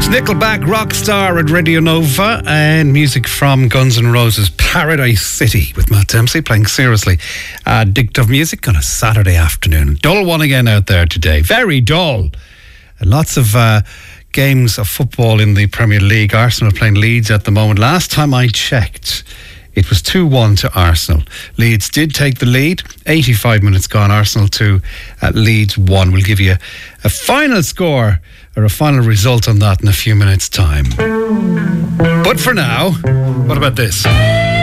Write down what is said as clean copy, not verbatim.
Nickelback, Rockstar at Radio Nova, and music from Guns N' Roses, Paradise City, with Matt Dempsey playing seriously addictive music on a Saturday afternoon. Dull one again out there today, very dull. And lots of games of football in the Premier League. Arsenal playing Leeds at the moment. Last time I checked, it was 2-1 to Arsenal. Leeds did take the lead. 85 minutes gone, Arsenal 2, Leeds 1. We'll give you a final score or a final result on that in a few minutes' time. But for now, what about this?